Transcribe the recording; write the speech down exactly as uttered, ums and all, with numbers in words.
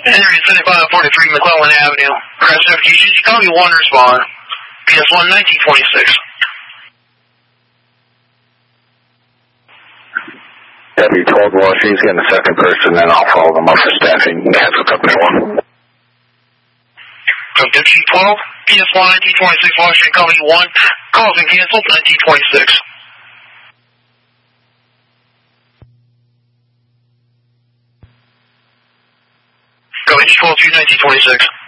Henry seventy-five forty-three McClellan Avenue. Crash notification. You call me one respond. P S one nineteen twenty-six. W twelve Washington's getting the second person, then I'll follow them up for staffing. Cancel company one. From W twelve, P S one nineteen twenty-six, Washington company one. Calls been canceled, nineteen twenty-six. Go H twelve two nineteen twenty-six.